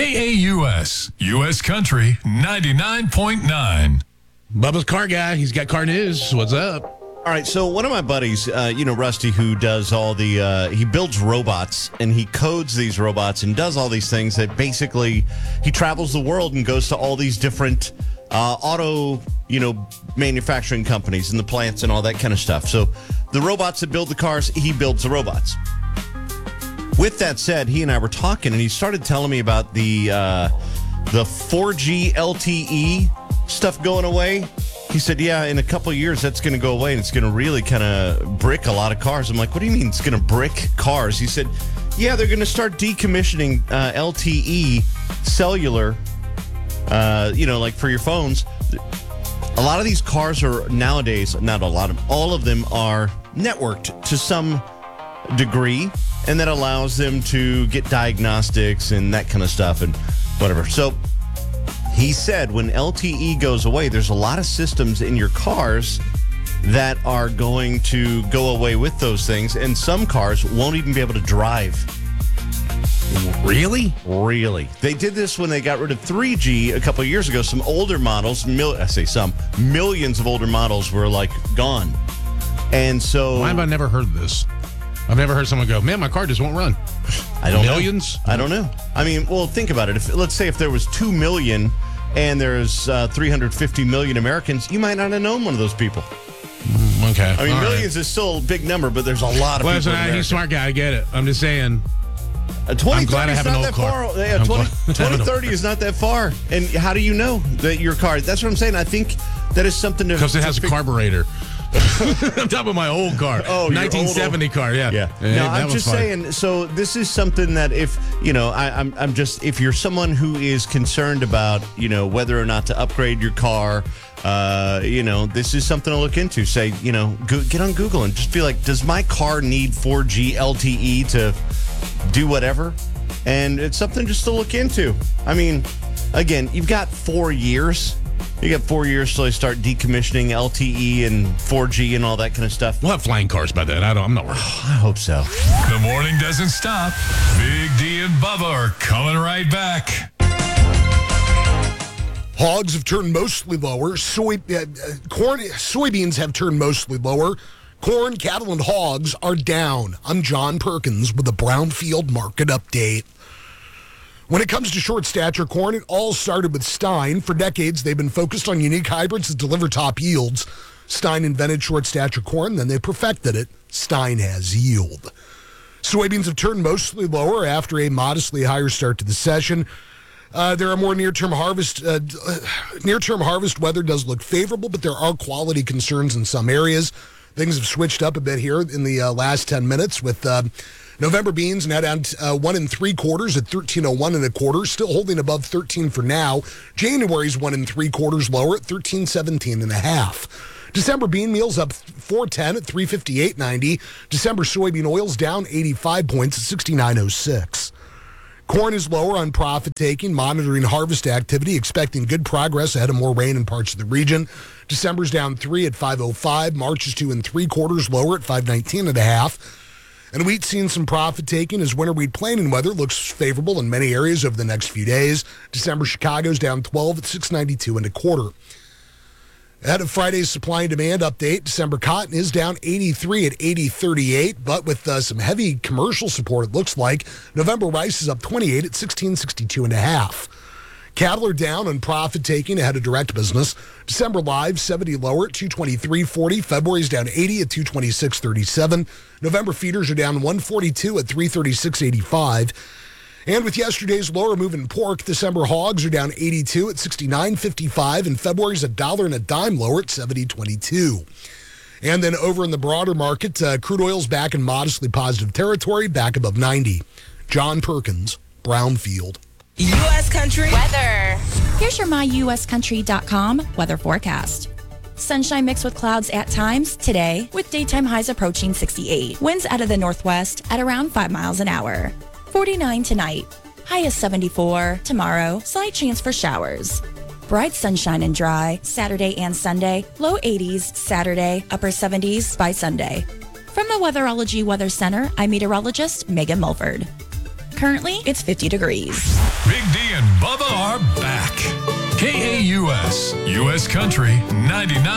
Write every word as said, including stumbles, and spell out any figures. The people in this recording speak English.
K A U S, U S Country ninety-nine point nine. Bubba's car guy. He's got car news. What's up? All right, so one of my buddies, uh, you know, Rusty, who does all the, uh, he builds robots and he codes these robots and does all these things that basically he travels the world and goes to all these different uh, auto, you know, manufacturing companies and the plants and all that kind of stuff. So the robots that build the cars, he builds the robots. With that said, he and I were talking, and he started telling me about the uh, the four G L T E stuff going away. He said, yeah, in a couple of years, that's going to go away, and it's going to really kind of brick a lot of cars. I'm like, what do you mean it's going to brick cars? He said, yeah, they're going to start decommissioning uh, L T E cellular, uh, you know, like for your phones. A lot of these cars are nowadays, not a lot of, all of them are networked to some degree, and that allows them to get diagnostics and that kind of stuff and whatever. So he said when L T E goes away, there's a lot of systems in your cars that are going to go away with those things, and some cars won't even be able to drive. Really? Really. They did this when they got rid of three G a couple of years ago. Some older models, mil- I say some, millions of older models were like gone. And so... Why have I never heard this? I've never heard someone go, man, my car just won't run. I don't Millions? know. I don't know. I mean, well, think about it. If let's say if there was two million and there's uh, three hundred fifty million Americans, you might not have known one of those people. Mm, okay. I mean, All millions right. is still a big number, but there's a lot of well, people. Well, he's a smart guy. I get it. I'm just saying. Uh, I'm glad I have an old car. Far. Yeah, I'm twenty, glad- twenty thirty is not that far. And how do you know that your car? That's what I'm saying. I think that is something to... Because it to has fig- a carburetor. On top of my old car. Oh, your nineteen seventy old, car, yeah. Yeah. yeah no, that I'm was just fun. saying, so this is something that if, you know, I, I'm I'm just, if you're someone who is concerned about, you know, whether or not to upgrade your car, uh, you know, this is something to look into. Say, you know, go, get on Google and just be like, does my car need four G L T E to do whatever? And it's something just to look into. I mean, again, you've got four years. You got four years till they start decommissioning L T E and four G and all that kind of stuff. We'll have flying cars by then. I don't, I'm not worried. I hope so. The morning doesn't stop. Big D and Bubba are coming right back. Hogs have turned mostly lower. Soy, uh, corn, soybeans have turned mostly lower. Corn, cattle, and hogs are down. I'm John Perkins with the Brownfield Market Update. When it comes to short stature corn, it all started with Stein. For decades, they've been focused on unique hybrids that deliver top yields. Stein invented short stature corn, then they perfected it. Stein has yield. Soybeans have turned mostly lower after a modestly higher start to the session. Uh, there are more near-term harvest. Uh, near-term harvest weather does look favorable, but there are quality concerns in some areas. Things have switched up a bit here in the uh, last ten minutes with uh, November beans now down uh, one and three quarters at thirteen oh one and a quarter, still holding above thirteen for now. January's one and three quarters lower at thirteen seventeen and a half. December bean meal's up four ten at three fifty-eight ninety. December soybean oil's down eighty-five points at sixty-nine oh six. Corn is lower on profit taking, monitoring harvest activity, expecting good progress ahead of more rain in parts of the region. December's down three at five oh five. March is two and three quarters lower at five nineteen and a half. And wheat's seen some profit taking as winter wheat planting weather looks favorable in many areas over the next few days. December Chicago's down twelve at six ninety-two and a quarter. Ahead of Friday's supply and demand update, December cotton is down eighty-three at eighty thirty-eight, but with uh, some heavy commercial support, it looks like. November rice is up twenty-eight at sixteen sixty-two and a half. Cattle are down on profit taking ahead of direct business. December live seventy lower at two twenty-three forty. February's down eighty at two twenty-six thirty-seven. November feeders are down one forty-two at three thirty-six eighty-five. And with yesterday's lower move in pork, December hogs are down eighty-two at sixty-nine fifty-five, and February's a dollar and a dime lower at seventy twenty-two. And then over in the broader market, uh, crude oil's back in modestly positive territory, back above ninety. John Perkins, Brownfield. U S Country weather. Here's your my U S country dot com weather forecast. Sunshine mixed with clouds at times today, with daytime highs approaching sixty-eight. Winds out of the northwest at around five miles an hour. forty-nine tonight. High is seventy-four. Tomorrow, slight chance for showers. Bright sunshine and dry Saturday and Sunday. Low eighties Saturday, upper seventies by Sunday. From the Weatherology Weather Center, I'm meteorologist Megan Mulford. Currently, it's fifty degrees. Big D and Bubba are back. K A U S, U S Country ninety-nine.